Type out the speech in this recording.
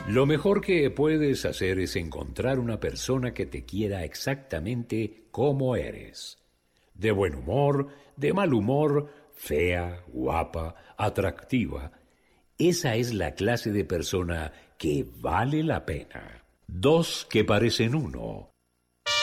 Lo mejor que puedes hacer es encontrar una persona que te quiera exactamente como eres. De buen humor, de mal humor, fea, guapa, atractiva. Esa es la clase de persona que vale la pena. Dos que parecen uno